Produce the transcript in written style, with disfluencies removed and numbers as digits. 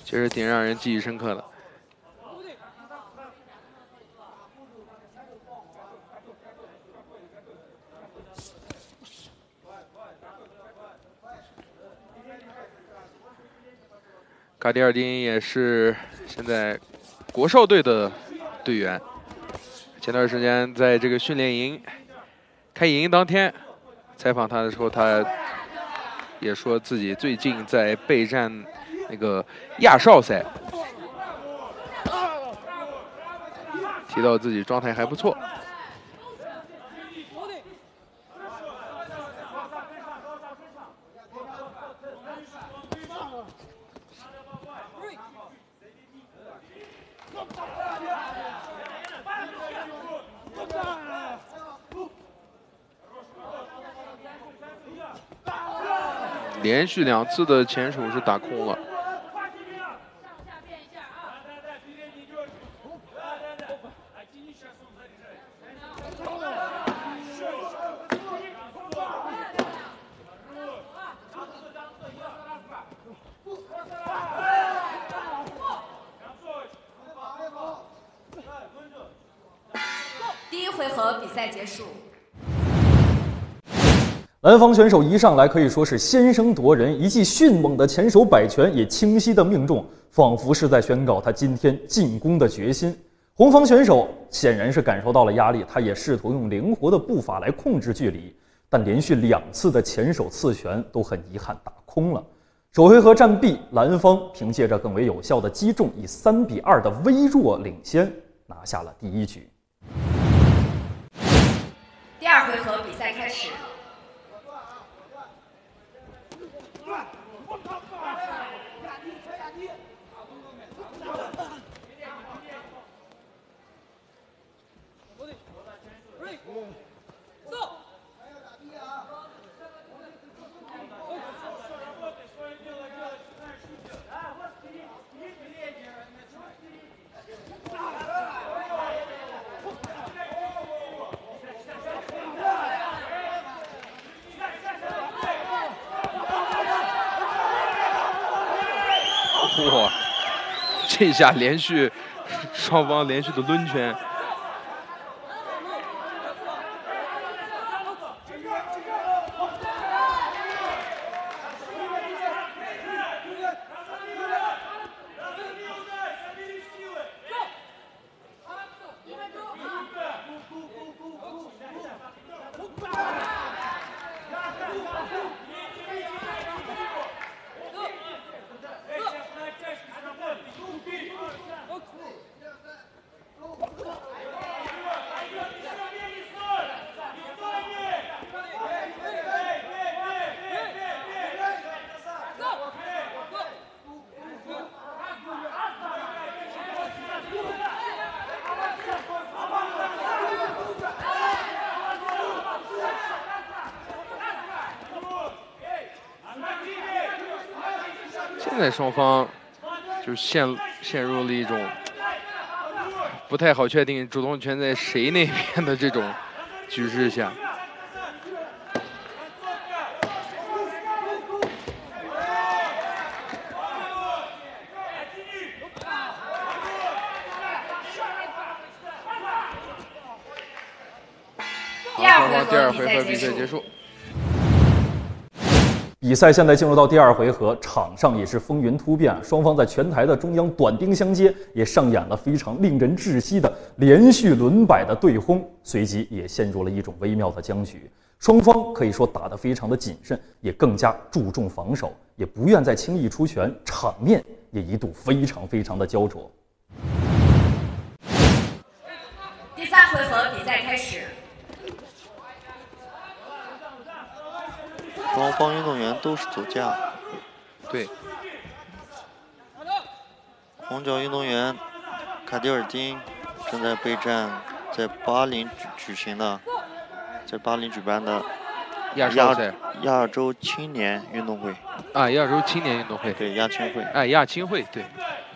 这是挺让人记忆深刻的。卡迪尔丁也是现在国少队的队员。前段时间在这个训练营开营当天，采访他的时候，他也说自己最近在备战那个亚少赛，提到自己状态还不错。连续2次的前手是打空了。 第1回合比赛结束。 蓝方选手一上来可以说是先声夺人，一记迅猛的前手摆拳也清晰的命中，仿佛是在宣告他今天进攻的决心。红方选手显然是感受到了压力，他也试图用灵活的步伐来控制距离，但连续2次的前手刺拳都很遗憾打空了。首回合战毕，蓝方凭借着更为有效的击中，以3-2的微弱领先，拿下了第1局。 第2回合比赛开始。 哇！这下双方连续的抡拳。现在双方就陷入了一种不太好确定主动权在谁那边的这种局势下。 第二回合比赛结束。 比赛现在进入到第2回合，场上也是风云突变，双方在拳台的中央短兵相接，也上演了非常令人窒息的连续轮摆的对轰，随即也陷入了一种微妙的僵局。双方可以说打得非常的谨慎，也更加注重防守，也不愿再轻易出拳，场面也一度非常的焦灼。 第3回合比赛开始。 双方运动员都是走架。 对。 红角运动员卡迪尔丁正在备战在巴林举办的亚洲青年运动会。 啊，亚洲青年运动会。 对，亚青会。 哎，亚青会，对，